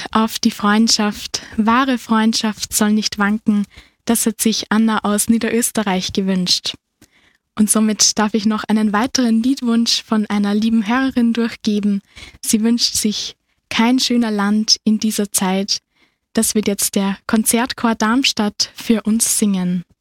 Aussicht auf die Freundschaft, wahre Freundschaft soll nicht wanken, das hat sich Anna aus Niederösterreich gewünscht. Und somit darf ich noch einen weiteren Liedwunsch von einer lieben Hörerin durchgeben. Sie wünscht sich Kein schöner Land in dieser Zeit. Das wird jetzt der Konzertchor Darmstadt für uns singen.